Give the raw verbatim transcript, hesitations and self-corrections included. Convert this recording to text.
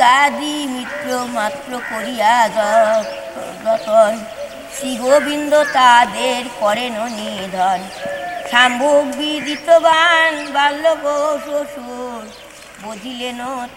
কলিকাদি মিত্র মাত্র করিয়া যতন, শ্রী গোবিন্দ তাদের করেন নিধন। শাম্ভুক বিদিতবান বাল্য শ্বশুর বুঝিলেন